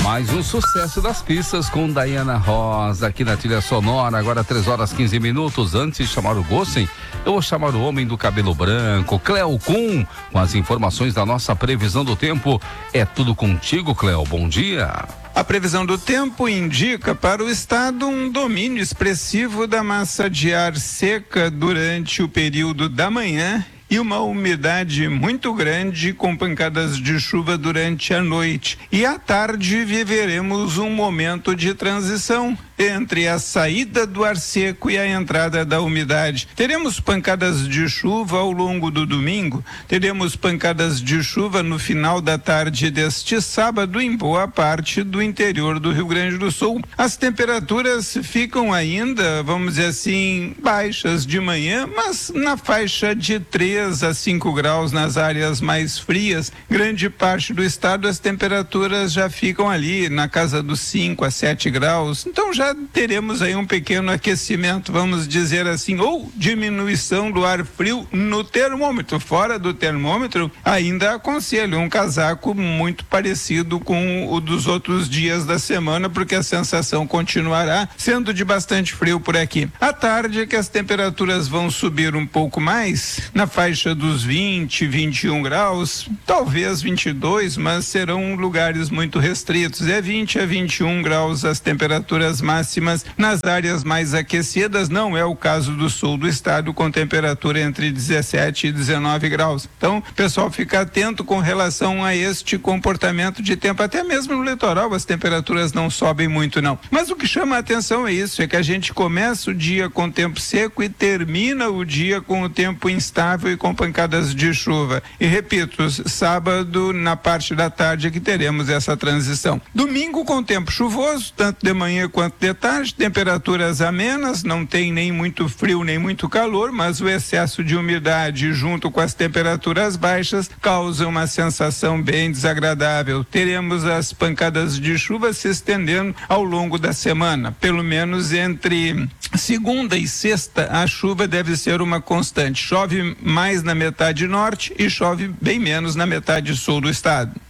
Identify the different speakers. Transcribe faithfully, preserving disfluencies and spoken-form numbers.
Speaker 1: Mais um sucesso das pistas com Daiana Rosa aqui na trilha sonora, agora três horas quinze minutos. Antes de chamar o Gossen, eu vou chamar o homem do cabelo branco, Cleo Kuhn, com as informações da nossa previsão do tempo. É tudo contigo, Cleo, bom dia.
Speaker 2: A previsão do tempo indica para o estado um domínio expressivo da massa de ar seca durante o período da manhã e uma umidade muito grande com pancadas de chuva durante a noite. E à tarde viveremos um momento de transição entre a saída do ar seco e a entrada da umidade. Teremos pancadas de chuva ao longo do domingo, teremos pancadas de chuva no final da tarde deste sábado em boa parte do interior do Rio Grande do Sul. As temperaturas ficam ainda, vamos dizer assim, baixas de manhã, mas na faixa de três a cinco graus nas áreas mais frias. Grande parte do estado as temperaturas já ficam ali na casa dos cinco a sete graus. Então já teremos aí um pequeno aquecimento, vamos dizer assim, ou diminuição do ar frio no termômetro. Fora do termômetro, ainda aconselho um casaco muito parecido com o dos outros dias da semana, porque a sensação continuará sendo de bastante frio por aqui. À tarde é que as temperaturas vão subir um pouco mais, na faixa dos vinte, vinte e um graus, talvez vinte e dois, mas serão lugares muito restritos. É vinte a vinte e um graus as temperaturas máximas nas áreas mais aquecidas. Não é o caso do sul do estado, com temperatura entre dezessete e dezenove graus. Então, pessoal, fica atento com relação a este comportamento de tempo. Até mesmo no litoral as temperaturas não sobem muito, não. Mas o que chama a atenção é isso, é que a gente começa o dia com tempo seco e termina o dia com o tempo instável e com pancadas de chuva. E repito, sábado, na parte da tarde, é que teremos essa transição. Domingo com tempo chuvoso, tanto de manhã quanto de tarde, temperaturas amenas, não tem nem muito frio nem muito calor, mas o excesso de umidade junto com as temperaturas baixas causa uma sensação bem desagradável. Teremos as pancadas de chuva se estendendo ao longo da semana, pelo menos entre segunda e sexta a chuva deve ser uma constante. Chove mais na metade norte e chove bem menos na metade sul do estado.